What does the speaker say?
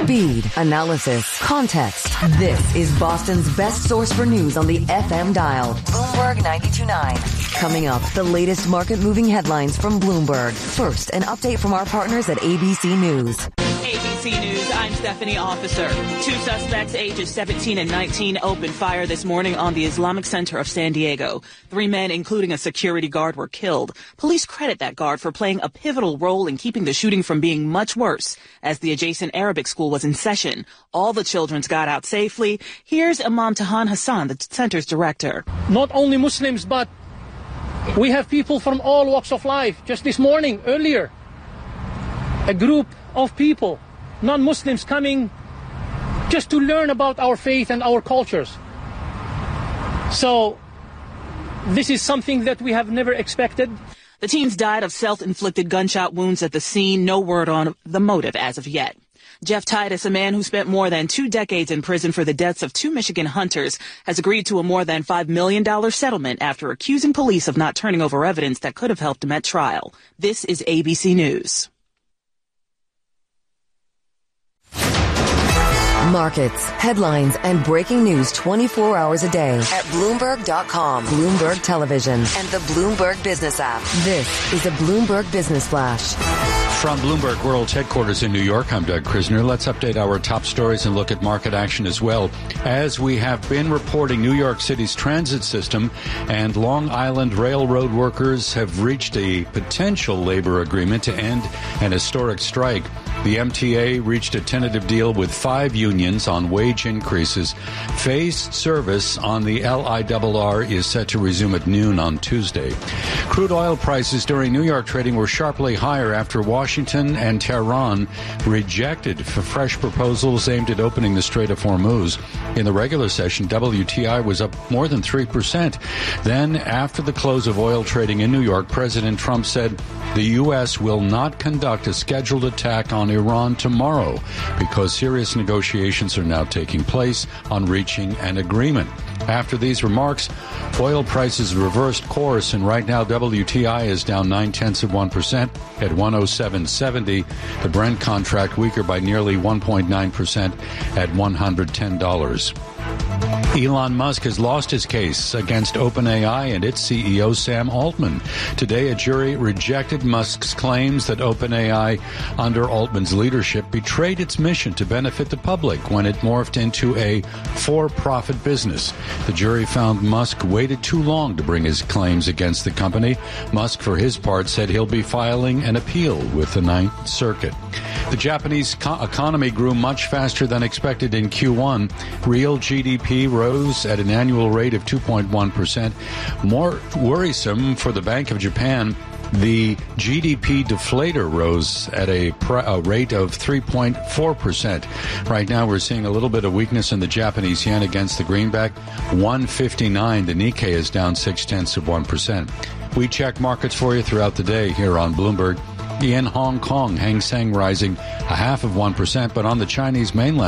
Speed, analysis, context. This is Boston's best source for news on the FM dial. Bloomberg 92.9. Coming up, the latest market-moving headlines from Bloomberg. First, an update from our partners at ABC News. ABC News, I'm Stephanie Officer. Two suspects, ages 17 and 19, opened fire this morning on the Islamic Center of San Diego. 3 men, including a security guard, were killed. Police credit that guard for playing a pivotal role in keeping the shooting from being much worse, as the adjacent Arabic school was in session. All the children got out safely. Here's Imam Tahan Hassan, the center's director. Not only Muslims, but we have people from all walks of life. Just this morning, earlier, a group of people, non-Muslims, coming just to learn about our faith and our cultures. So this is something that we have never expected. The teens died of self-inflicted gunshot wounds at the scene. No word on the motive as of yet. Jeff Titus, a man who spent more than 2 decades in prison for the deaths of 2 Michigan hunters, has agreed to a more than $5 million settlement after accusing police of not turning over evidence that could have helped him at trial. This is ABC News. Markets, headlines, and breaking news 24 hours a day at Bloomberg.com, Bloomberg Television, and the Bloomberg Business app. This is a Bloomberg Business Flash. From Bloomberg World's headquarters in New York, I'm Doug Krisner. Let's update our top stories and look at market action as well. As we have been reporting, New York City's transit system and Long Island Railroad workers have reached a potential labor agreement to end an historic strike. The MTA reached a tentative deal with 5 unions on wage increases. Phased service on the LIRR is set to resume at noon on Tuesday. Crude oil prices during New York trading were sharply higher after Washington and Tehran rejected fresh proposals aimed at opening the Strait of Hormuz. In the regular session, WTI was up more than 3%. Then, after the close of oil trading in New York, President Trump said the U.S. will not conduct a scheduled attack on Iran tomorrow because serious negotiations are now taking place on reaching an agreement. After these remarks, oil prices reversed course, and right now WTI is down 0.9% at 107.70. The Brent contract weaker by nearly 1.9% at $110. Elon Musk has lost his case against OpenAI and its CEO Sam Altman. Today, a jury rejected Musk's claims that OpenAI, under Altman's leadership, betrayed its mission to benefit the public when it morphed into a for-profit business. The jury found Musk waited too long to bring his claims against the company. Musk, for his part, said he'll be filing an appeal with the Ninth Circuit. The Japanese economy grew much faster than expected in Q1. Real GDP rose at an annual rate of 2.1%. More worrisome for the Bank of Japan, the GDP deflator rose at a rate of 3.4%. Right now, we're seeing a little bit of weakness in the Japanese yen against the greenback. 159. The Nikkei is down 0.6%. We check markets for you throughout the day here on Bloomberg. In Hong Kong, Hang Seng rising 0.5%, but on the Chinese mainland,